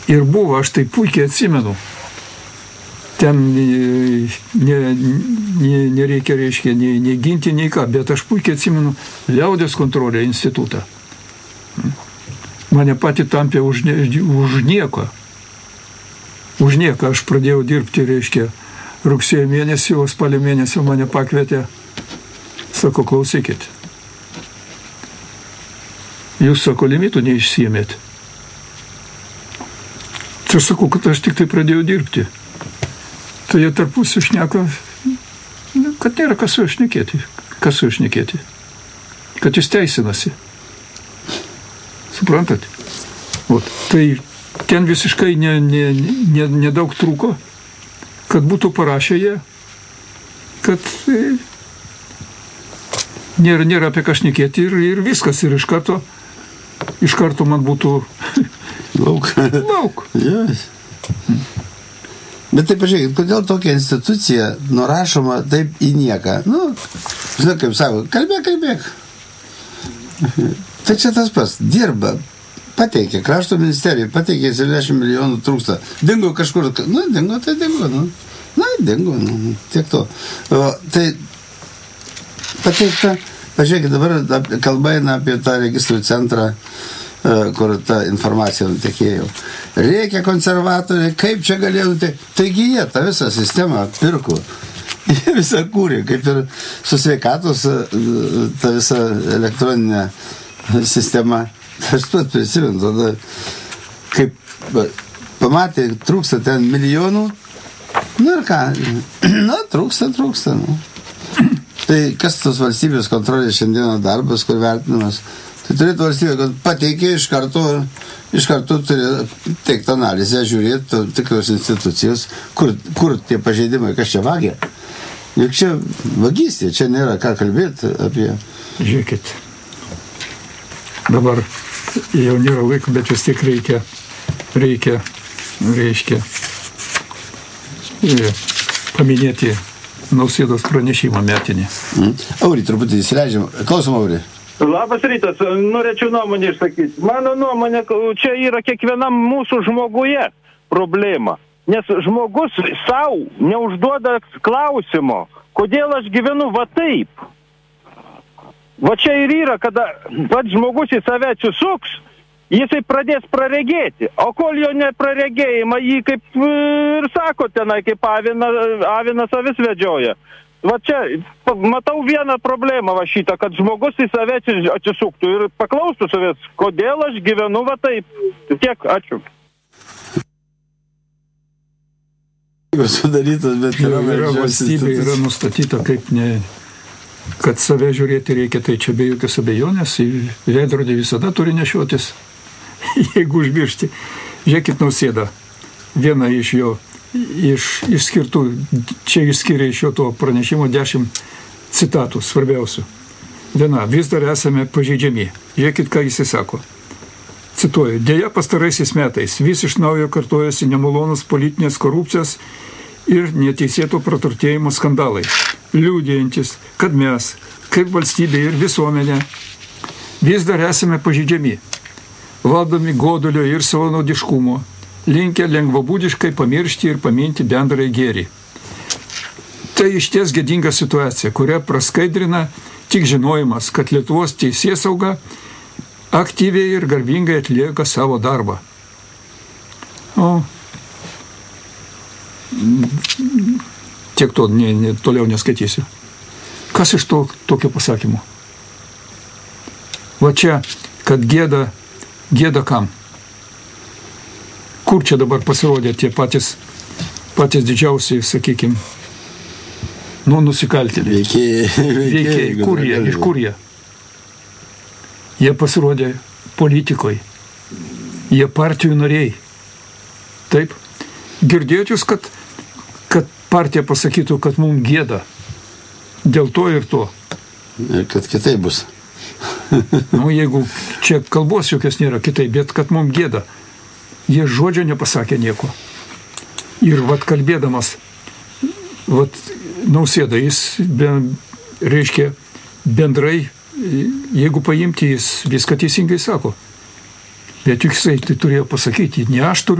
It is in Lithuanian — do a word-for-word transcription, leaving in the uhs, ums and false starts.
Ir buvo, aš tai puikiai atsimenu. Ten ne, ne, nereikia, reiškia, nei, nei ginti, nei ką, bet aš puikiai atsimenu Liaudės kontrolę institutą. Mane pati tampė už, ne, už nieko. Už nieką aš pradėjau dirbti, reiškia, rugsėjo mėnesį, o spalio mėnesį mane pakvietė, sako, klausykit. Jūs, sako, limitų neišsiėmėt. Tai aš sakau, kad aš tik tai pradėjau dirbti. Tai jie tarpusų šneka, kad nėra kas su juo šnekėti. Kas su juo šnekėti. Kad jis teisinasi. Suprantat? Ot, tai ten visiškai nedaug ne, ne, ne, ne trūko, kad būtų parašę jie, kad e, nėra, nėra apie ką šnekėti ir, ir viskas. Ir iš karto, iš karto man būtų lauk. lauk. Yes. Bet tai pažiūrėkit, kodėl tokia institucija nurašoma taip į nieką? Nu, žinai, kaip sako, kalbėk, kalbėk. Tai čia tas pas, dirba, pateikė, krašto ministerijai, pateikė septyniasdešimt milijonų trūksta. Dingo kažkur, nu, dingo, tai dingo, nu. Na, dingo, nu, tiek to. O, tai pateikta, pažiūrėkit, dabar kalba eina apie tą registrų centrą, kur ta informacija nutekėjo. Reikia konservatoriai, kaip čia galėjo nutekėti. Taigi jie tą visą sistemą pirko. Jie visą kūrė, kaip ir su sveikatos ta visa elektroninė sistema. Aš pat prisimenu, tada, kaip pamatė, trūksta ten milijonų, nu ir ką, na, trūksta, trūksta. Nu. Tai kas tos valstybės kontrolės šiandieną darbas, kur vertinamas? Tai turėtų valstybė, kad pateikė iš karto, iš karto turi teikti analizę, žiūrėti tikros institucijos, kur, kur tie pažeidimai, kas čia vagia. Juk čia vagystė, čia nėra ką kalbėti apie... Žiūrėkit, dabar jau nėra laiko, bet vis tiek reikia, reikia, reiškia, paminėti Nausėdos pranešimą metinį. Mm. Auri, truputį įsileidžiam. Klausom, Auri. Labas rytas, norėčiau nuomonę išsakyti. Mano nuomonė, čia yra kiekvienam mūsų žmoguje problema. Nes žmogus savo neužduoda klausimo, kodėl aš gyvenu va taip. Va čia ir yra, kada pats žmogus į save atsisuks, jisai pradės praregėti. O kol jo nepraregėjimą, jį kaip ir sako tenai, kaip avina, avinas avis vedžioja. Va čia, matau vieną problemą va šitą, kad žmogus į save atsisuktų ir paklaustų savęs, kodėl aš gyvenu va taip. Tiek, ačiū. Sudarytas, bet yra, yra valstybė, yra nustatyta, kaip ne, kad save žiūrėti reikia, tai čia be jokios abejonės, veidrodį visada turi nešiotis, jeigu užmiršti. Žiūrėkit, Nausėda, viena iš jo Iš, išskirtų, čia išskiria iš jo to pranešimo dešimt citatų svarbiausių. Viena, vis dar esame pažeidžiami. Žiūrėkit, ką jis sako. Cituoju, dėja pastaraisiais metais vis iš naujo kartojasi nemalonus politinės korupcijos ir neteisėto praturtėjimo skandalai, liudijantis, kad mes, kaip valstybė ir visuomenė, vis dar esame pažeidžiami, valdomi godulio ir savanaudiškumo, linkę lengvabūdiškai pamiršti ir paminti bendrąjį gėrį. Tai išties gėdinga situacija, kurią praskaidrina tik žinojimas, kad Lietuvos teisėsauga aktyviai ir garbingai atlieka savo darbą. O, tiek to, ne, ne, toliau neskaitysiu. Kas iš to tokio pasakymo? Va čia, kad gėda, gėda kam? Kur čia dabar pasirodė tie patys, patys didžiausiai, sakykime, nu, nusikaltėliai. Veikėjai. Veikėjai. Kur jie? Iš kur jie? Jie pasirodė politikoje. Jie partijų nariai. Taip? Girdėjot jūs, kad, kad partija pasakytų, kad mums gėda. Dėl to ir to. Ir kad kitaip bus. Nu, jeigu čia kalbos jokios nėra kitaip, bet kad mums gėda. Jie žodžio nepasakė nieko. Ir vat kalbėdamas, vat Nausėda, jis, be, reiškia, bendrai, jeigu paimti, jis viską teisingai sako. Bet juk jisai tai turėjo pasakyti, ne aš turiu